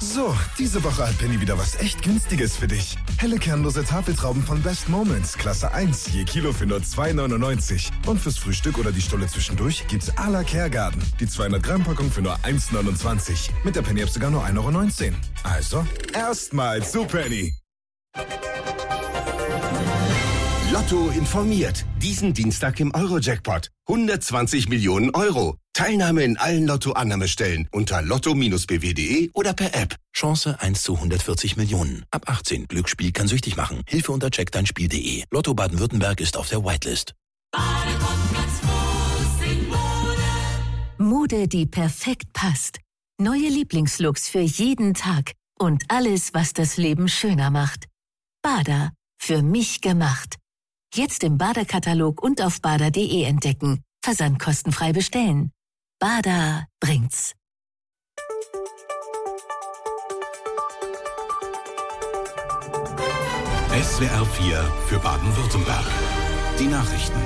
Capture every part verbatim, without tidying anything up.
So, diese Woche hat Penny wieder was echt Günstiges für dich. Helle kernlose Tafeltrauben von Best Moments, Klasse eins, je Kilo für nur zwei neunundneunzig. Und fürs Frühstück oder die Stulle zwischendurch gibt's à la Kergarten. Die zweihundert Gramm Packung für nur eins neunundzwanzig. Mit der Penny-App sogar nur ein Euro neunzehn. Also, erstmal zu Penny. Lotto informiert. Diesen Dienstag im Euro-Jackpot. hundertzwanzig Millionen Euro. Teilnahme in allen Lotto-Annahmestellen unter lotto b w punkt de oder per App. Chance eins zu hundertvierzig Millionen. Ab achtzehn. Glücksspiel kann süchtig machen. Hilfe unter check dein Spiel punkt de. Lotto Baden-Württemberg ist auf der Whitelist. Mode, die perfekt passt. Neue Lieblingslooks für jeden Tag. Und alles, was das Leben schöner macht. Bader. Für mich gemacht. Jetzt im Bader-Katalog und auf bader punkt de entdecken. Versand kostenfrei bestellen. Bader bringt's. S W R vier für Baden-Württemberg. Die Nachrichten.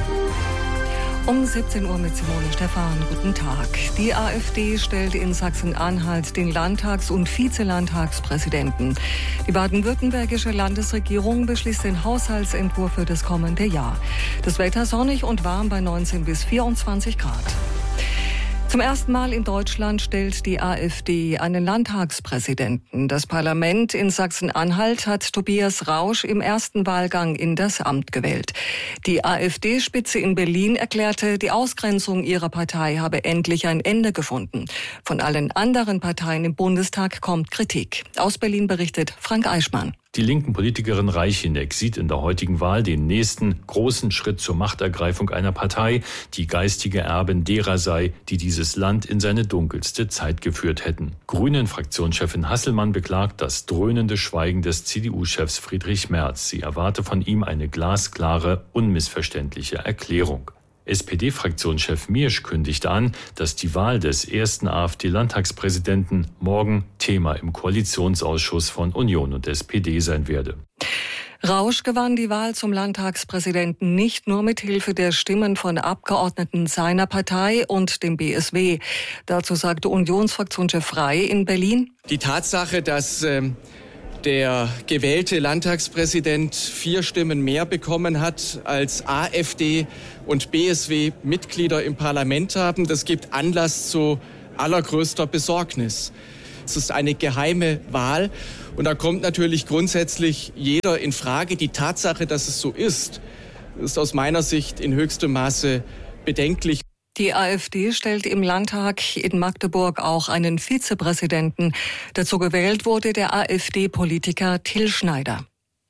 Um siebzehn Uhr mit Simone Stephan. Guten Tag. Die AfD stellt in Sachsen-Anhalt den Landtags- und Vizelandtagspräsidenten. Die baden-württembergische Landesregierung beschließt den Haushaltsentwurf für das kommende Jahr. Das Wetter sonnig und warm bei neunzehn bis vierundzwanzig Grad. Zum ersten Mal in Deutschland stellt die AfD einen Landtagspräsidenten. Das Parlament in Sachsen-Anhalt hat Tobias Rausch im ersten Wahlgang in das Amt gewählt. Die AfD-Spitze in Berlin erklärte, die Ausgrenzung ihrer Partei habe endlich ein Ende gefunden. Von allen anderen Parteien im Bundestag kommt Kritik. Aus Berlin berichtet Frank Eichmann. Die linken Politikerin Reicheneck sieht in der heutigen Wahl den nächsten großen Schritt zur Machtergreifung einer Partei, die geistige Erbin derer sei, die dieses Land in seine dunkelste Zeit geführt hätten. Grünen-Fraktionschefin Hasselmann beklagt das dröhnende Schweigen des C D U-Chefs Friedrich Merz. Sie erwarte von ihm eine glasklare, unmissverständliche Erklärung. S P D-Fraktionschef Miersch kündigte an, dass die Wahl des ersten AfD-Landtagspräsidenten morgen Thema im Koalitionsausschuss von Union und S P D sein werde. Rausch gewann die Wahl zum Landtagspräsidenten nicht nur mit Hilfe der Stimmen von Abgeordneten seiner Partei und dem B S W. Dazu sagte Unionsfraktionschef Frey in Berlin: Die Tatsache, dass ähm der gewählte Landtagspräsident vier Stimmen mehr bekommen hat, als AfD und B S W Mitglieder im Parlament haben, das gibt Anlass zu allergrößter Besorgnis. Es ist eine geheime Wahl und da kommt natürlich grundsätzlich jeder in Frage. Die Tatsache, dass es so ist, ist aus meiner Sicht in höchstem Maße bedenklich. Die AfD stellt im Landtag in Magdeburg auch einen Vizepräsidenten. Dazu gewählt wurde der AfD-Politiker Till Schneider.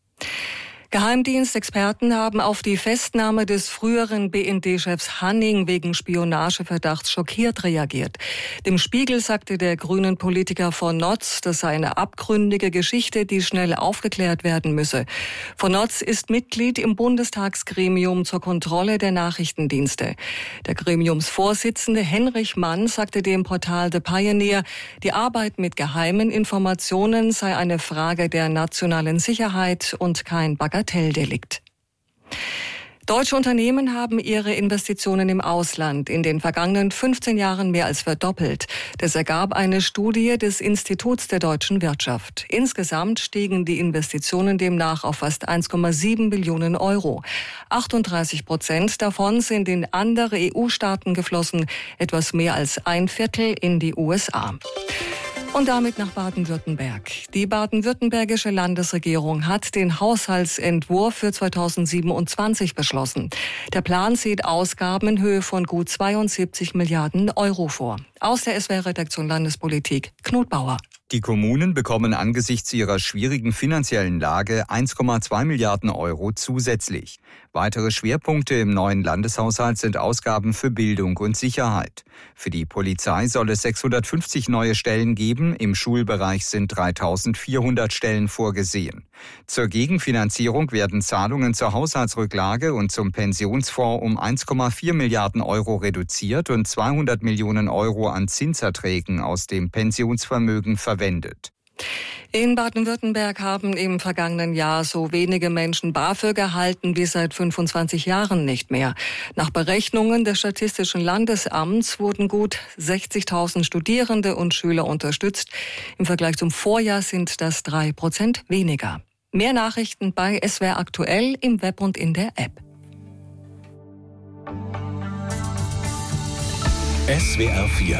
Geheimdienstexperten haben auf die Festnahme des früheren B N D-Chefs Hanning wegen Spionageverdachts schockiert reagiert. Dem Spiegel sagte der grünen Politiker von Notz, das sei eine abgründige Geschichte, die schnell aufgeklärt werden müsse. Von Notz ist Mitglied im Bundestagsgremium zur Kontrolle der Nachrichtendienste. Der Gremiumsvorsitzende Henrich Mann sagte dem Portal The Pioneer, die Arbeit mit geheimen Informationen sei eine Frage der nationalen Sicherheit und kein Bagatelldelikt. Deutsche Unternehmen haben ihre Investitionen im Ausland in den vergangenen fünfzehn Jahren mehr als verdoppelt. Das ergab eine Studie des Instituts der deutschen Wirtschaft. Insgesamt stiegen die Investitionen demnach auf fast eins Komma sieben Billionen Euro. achtunddreißig Prozent davon sind in andere E U-Staaten geflossen, etwas mehr als ein Viertel in die U S A. Und damit nach Baden-Württemberg. Die baden-württembergische Landesregierung hat den Haushaltsentwurf für zweitausendsiebenundzwanzig beschlossen. Der Plan sieht Ausgaben in Höhe von gut zweiundsiebzig Milliarden Euro vor. Aus der S W R-Redaktion Landespolitik, Knut Bauer. Die Kommunen bekommen angesichts ihrer schwierigen finanziellen Lage eins Komma zwei Milliarden Euro zusätzlich. Weitere Schwerpunkte im neuen Landeshaushalt sind Ausgaben für Bildung und Sicherheit. Für die Polizei soll es sechshundertfünfzig neue Stellen geben, im Schulbereich sind dreitausendvierhundert Stellen vorgesehen. Zur Gegenfinanzierung werden Zahlungen zur Haushaltsrücklage und zum Pensionsfonds um eins Komma vier Milliarden Euro reduziert und zweihundert Millionen Euro an Zinserträgen aus dem Pensionsvermögen verwendet. In Baden-Württemberg haben im vergangenen Jahr so wenige Menschen BAföG erhalten wie seit fünfundzwanzig Jahren nicht mehr. Nach Berechnungen des Statistischen Landesamts wurden gut sechzigtausend Studierende und Schüler unterstützt. Im Vergleich zum Vorjahr sind das drei Prozent weniger. Mehr Nachrichten bei S W R aktuell im Web und in der App. S W R vier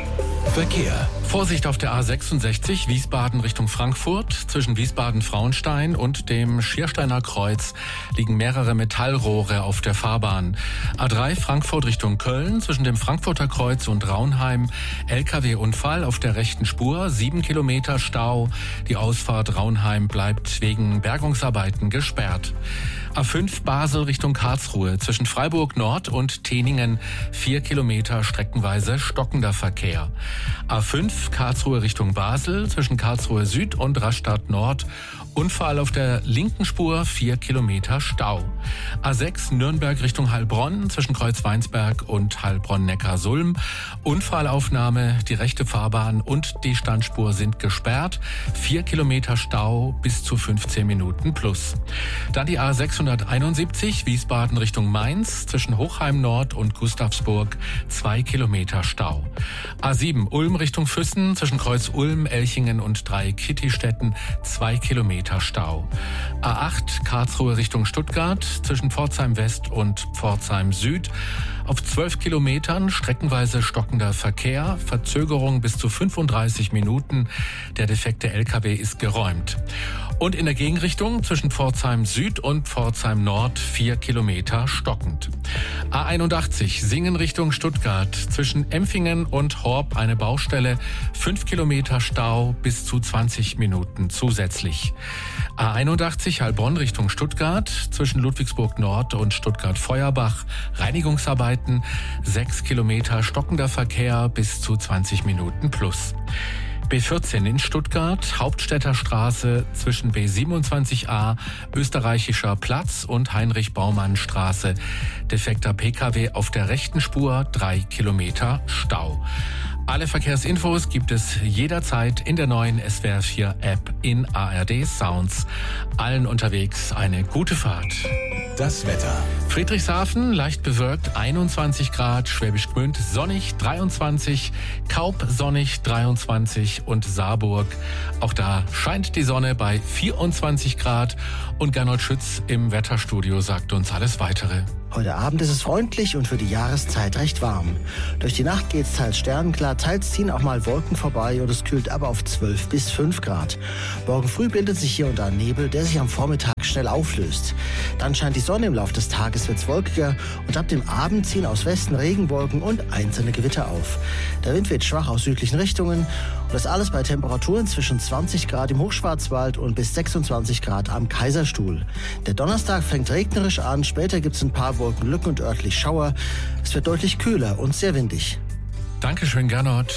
Verkehr. Vorsicht auf der A sechsundsechzig Wiesbaden Richtung Frankfurt. Zwischen Wiesbaden-Frauenstein und dem Schiersteiner Kreuz liegen mehrere Metallrohre auf der Fahrbahn. A drei Frankfurt Richtung Köln. Zwischen dem Frankfurter Kreuz und Raunheim L K W-Unfall auf der rechten Spur. Sieben Kilometer Stau. Die Ausfahrt Raunheim bleibt wegen Bergungsarbeiten gesperrt. A fünf Basel Richtung Karlsruhe. Zwischen Freiburg Nord und Teningen vier Kilometer streckenweise stockender Verkehr. A fünf Karlsruhe Richtung Basel. Zwischen Karlsruhe Süd und Rastatt Nord Unfall auf der linken Spur, vier Kilometer Stau. A sechs Nürnberg Richtung Heilbronn, zwischen Kreuzweinsberg und Heilbronn-Neckarsulm. Unfallaufnahme, die rechte Fahrbahn und die Standspur sind gesperrt. Vier Kilometer Stau bis zu fünfzehn Minuten plus. Dann die A sechshunderteinundsiebzig Wiesbaden Richtung Mainz, zwischen Hochheim Nord und Gustavsburg, zwei Kilometer Stau. A sieben Ulm Richtung Füssen, zwischen Kreuz Ulm, Elchingen und Dreieck-Kittistetten, zwei Kilometer Stau. A acht Karlsruhe Richtung Stuttgart, zwischen Pforzheim West und Pforzheim Süd. Auf zwölf Kilometern streckenweise stockender Verkehr, Verzögerung bis zu fünfunddreißig Minuten. Der defekte L K W ist geräumt. Und in der Gegenrichtung zwischen Pforzheim Süd und Pforzheim Nord vier Kilometer stockend. A einundachtzig Singen Richtung Stuttgart, zwischen Empfingen und Horb eine Baustelle, fünf Kilometer Stau bis zu zwanzig Minuten zusätzlich. A einundachtzig Heilbronn Richtung Stuttgart, zwischen Ludwigsburg Nord und Stuttgart Feuerbach Reinigungsarbeiten, sechs Kilometer stockender Verkehr bis zu zwanzig Minuten plus. B vierzehn in Stuttgart, Hauptstädter Straße zwischen B siebenundzwanzig a, Österreichischer Platz und Heinrich-Baumann-Straße. Defekter P K W auf der rechten Spur, drei Kilometer Stau. Alle Verkehrsinfos gibt es jederzeit in der neuen S W R vier App in A R D Sounds. Allen unterwegs eine gute Fahrt. Das Wetter. Friedrichshafen leicht bewölkt, einundzwanzig Grad, Schwäbisch Gmünd sonnig, dreiundzwanzig, Kaup sonnig, dreiundzwanzig und Saarburg. Auch da scheint die Sonne bei vierundzwanzig Grad und Gernot Schütz im Wetterstudio sagt uns alles Weitere. Heute Abend ist es freundlich und für die Jahreszeit recht warm. Durch die Nacht geht's teils sternenklar, teils ziehen auch mal Wolken vorbei und es kühlt aber auf zwölf bis fünf Grad. Morgen früh bildet sich hier und da Nebel, der sich am Vormittag schnell auflöst. Dann scheint die Sonne im Laufe des Tages, wird's wolkiger und ab dem Abend ziehen aus Westen Regenwolken und einzelne Gewitter auf. Der Wind weht schwach aus südlichen Richtungen und das alles bei Temperaturen zwischen zwanzig Grad im Hochschwarzwald und bis sechsundzwanzig Grad am Kaiserstuhl. Der Donnerstag fängt regnerisch an, später gibt's ein paar Wolkenlücken und örtlich Schauer. Es wird deutlich kühler und sehr windig. Dankeschön, Gernot.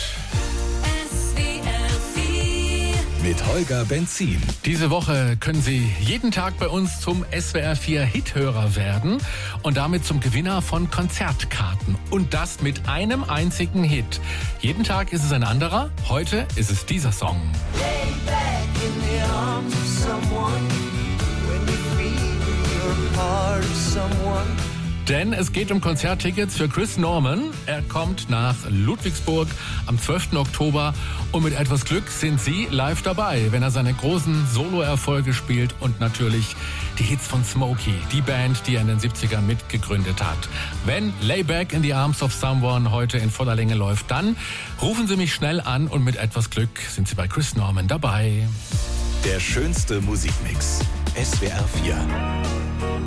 Mit Holger Benzin. Diese Woche können Sie jeden Tag bei uns zum S W R vier Hithörer werden und damit zum Gewinner von Konzertkarten. Und das mit einem einzigen Hit. Jeden Tag ist es ein anderer. Heute ist es dieser Song. Denn es geht um Konzerttickets für Chris Norman. Er kommt nach Ludwigsburg am zwölften Oktober und mit etwas Glück sind Sie live dabei, wenn er seine großen Solo-Erfolge spielt und natürlich die Hits von Smokey, die Band, die er in den siebzigern mitgegründet hat. Wenn Lay Back in the Arms of Someone heute in voller Länge läuft, dann rufen Sie mich schnell an und mit etwas Glück sind Sie bei Chris Norman dabei. Der schönste Musikmix. S W R vier.